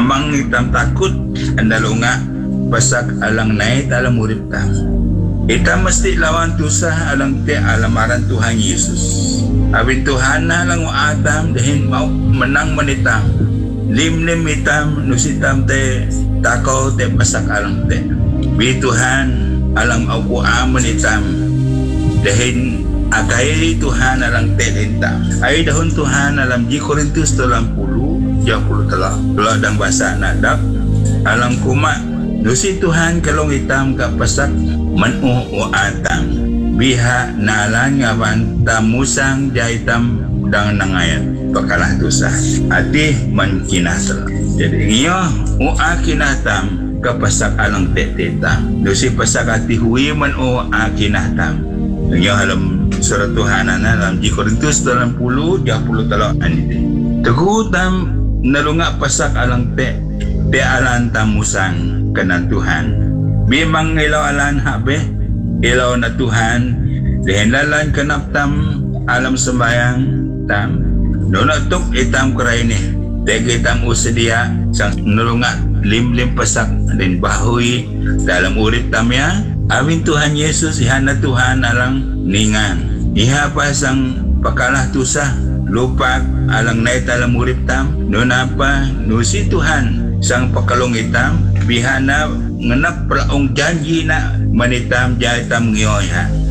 amang itam takut andalo nga pasak alang naik alam urip tam. Itam mesti lawan tusah alang te alamaran Tuhan Yesus. Abin Tuhan na lang Adam dahin mau menang manitam. Lim itam nusitam te takaw te pasak alang te. Bi Tuhan alang aku aman itam dahin agay Tuhan alang te hintam. Ay dahon Tuhan alam di Korintus 30 tala dang bahasa nadak alang kuma nusi Tuhan kalong itam kapasak manu o atam biha nalan ngawan tamusang jaitam dang nangayat pakalah tusah ati man kinasal. Jadi iyo o akinatam kapasak alang tetetam nusi pasak ati huwi man o akinatam. Iyo alam surat Tuhan alam di Korintus 30 tala anite tegutam nalunga pasak alang te alan tamusan kana Tuhan. Bimang ilaw alan habe ilaw na Tuhan dehen lalan kanaptam alam sembayang tam nonatok itam karaine tege tam usedia sang nalunga lim pasak din bahoy dalam urip tamya awin Tuhan Yesus ihana Tuhan alang ningan iha pasang pakalah tusah lupak alang naik dalam urip tam nunapa nusi Tuhan sang pakalong itam bihana ngenap praong janji na manitam jaitam ngiyoy ha